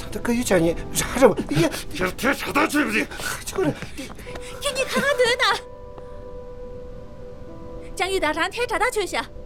그 유찬이 하자. 이게 저 찾아 주지. 저거를 给你看看得呢。江玉大山天查他去下。